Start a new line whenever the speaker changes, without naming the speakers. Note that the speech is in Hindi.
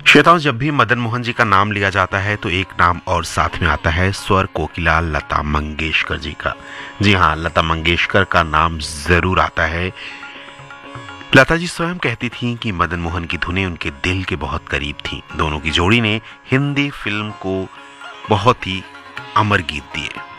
श्वेतांश, जब भी मदन मोहन जी का नाम लिया जाता है तो एक नाम और साथ में आता है, स्वर कोकिला लता मंगेशकर जी का। जी हाँ, लता मंगेशकर का नाम जरूर आता है। लता जी स्वयं कहती थीं कि मदन मोहन की धुनें उनके दिल के बहुत करीब थीं। दोनों की जोड़ी ने हिंदी फिल्म को बहुत ही अमर गीत दिए।